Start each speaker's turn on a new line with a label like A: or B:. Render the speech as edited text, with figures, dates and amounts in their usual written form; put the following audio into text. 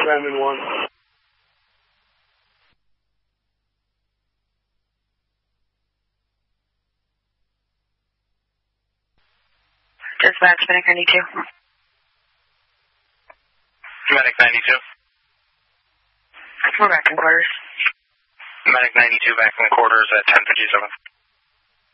A: Brandon 1.
B: Dispatch, Medic 92.
C: Medic 92.
B: We're back in quarters.
C: Medic 92 back in quarters at 1057.